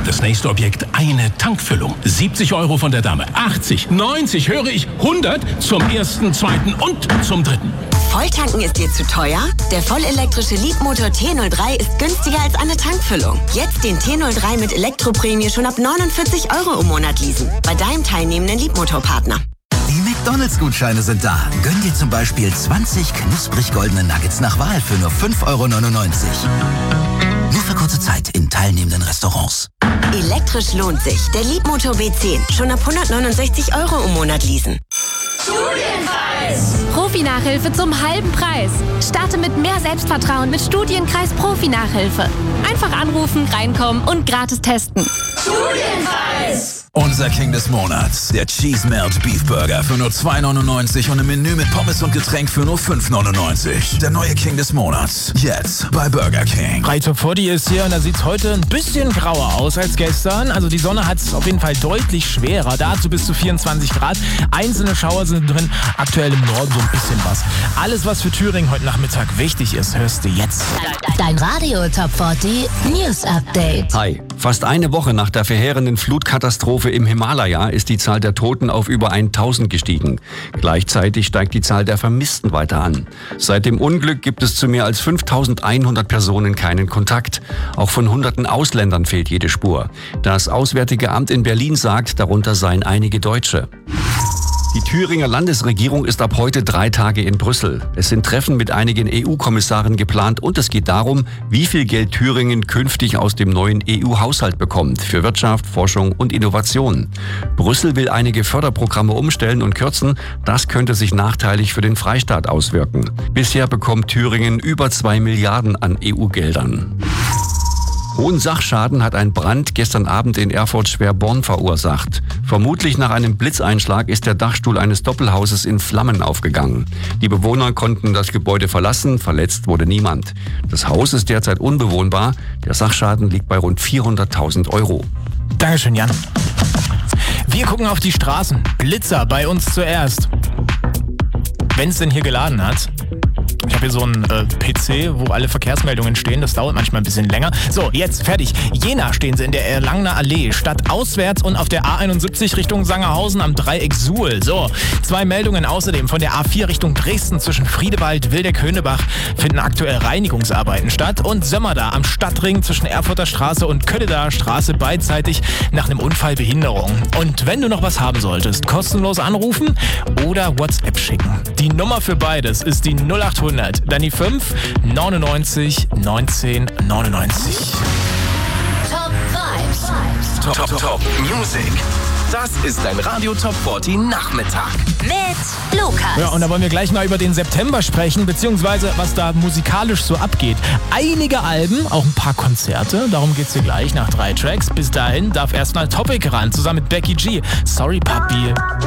Das nächste Objekt, eine Tankfüllung. 70 Euro von der Dame. 80, 90, höre ich 100 zum ersten, zweiten und zum dritten. Volltanken ist dir zu teuer? Der vollelektrische Leapmotor T03 ist günstiger als eine Tankfüllung. Jetzt den T03 mit Elektroprämie schon ab 49 Euro im Monat leasen. Bei deinem teilnehmenden Leapmotor-Partner. Die McDonalds-Gutscheine sind da. Gönn dir zum Beispiel 20 knusprig goldene Nuggets nach Wahl für nur 5,99 Euro. Nur für kurze Zeit in teilnehmenden Restaurants. Elektrisch lohnt sich. Der Leapmotor B10. Schon ab 169 Euro im Monat leasen. Studienkreis! Profi-Nachhilfe zum halben Preis. Starte mit mehr Selbstvertrauen mit Studienkreis Profi-Nachhilfe. Einfach anrufen, reinkommen und gratis testen. Studienkreis! Unser King des Monats, der Cheese Melt Beef Burger für nur 2,99 und ein Menü mit Pommes und Getränk für nur 5,99. Der neue King des Monats, jetzt bei Burger King. Rai Top 40 ist hier und da sieht es heute ein bisschen grauer aus als gestern. Also die Sonne hat es auf jeden Fall deutlich schwerer. Dazu bis zu 24 Grad. Einzelne Schauer sind drin. Aktuell im Norden so ein bisschen was. Alles, was für Thüringen heute Nachmittag wichtig ist, hörst du jetzt. Dein Radio Top 40 News Update. Hi. Fast eine Woche nach der verheerenden Flutkatastrophe im Himalaya ist die Zahl der Toten auf über 1000 gestiegen. Gleichzeitig steigt die Zahl der Vermissten weiter an. Seit dem Unglück gibt es zu mehr als 5100 Personen keinen Kontakt. Auch von hunderten Ausländern fehlt jede Spur. Das Auswärtige Amt in Berlin sagt, darunter seien einige Deutsche. Die Thüringer Landesregierung ist ab heute 3 Tage in Brüssel. Es sind Treffen mit einigen EU-Kommissaren geplant und es geht darum, wie viel Geld Thüringen künftig aus dem neuen EU-Haushalt bekommt für Wirtschaft, Forschung und Innovation. Brüssel will einige Förderprogramme umstellen und kürzen. Das könnte sich nachteilig für den Freistaat auswirken. Bisher bekommt Thüringen über 2 Milliarden an EU-Geldern. Hohen Sachschaden hat ein Brand gestern Abend in Erfurt-Schwerborn verursacht. Vermutlich nach einem Blitzeinschlag ist der Dachstuhl eines Doppelhauses in Flammen aufgegangen. Die Bewohner konnten das Gebäude verlassen, verletzt wurde niemand. Das Haus ist derzeit unbewohnbar. Der Sachschaden liegt bei rund 400.000 Euro. Dankeschön, Jan. Wir gucken auf die Straßen. Blitzer bei uns zuerst. Wenn es denn hier geladen hat. Ich habe hier so einen PC, wo alle Verkehrsmeldungen stehen. Das dauert manchmal ein bisschen länger. So, jetzt fertig. Jena stehen sie in der Erlangener Allee. Stadtauswärts und auf der A71 Richtung Sangerhausen am Dreieck Suhl. So, 2 Meldungen außerdem von der A4 Richtung Dresden zwischen Friedewald, Wildeck-Höhnebach finden aktuell Reinigungsarbeiten statt. Und Sömmerda am Stadtring zwischen Erfurter Straße und Kölleder Straße beidseitig nach einem Unfall Behinderung. Und wenn du noch was haben solltest, kostenlos anrufen oder WhatsApp schicken. Die Nummer für beides ist die 0800. Dann die 5 99 19 99. Top Vibes. Top Music. Das ist ein Radio Top 40 Nachmittag. Mit Lukas. Ja, und da wollen wir gleich mal über den September sprechen, beziehungsweise was da musikalisch so abgeht. Einige Alben, auch ein paar Konzerte, darum geht's hier gleich nach 3 Tracks. Bis dahin darf erstmal Topic ran, zusammen mit Becky G. Sorry, Papi.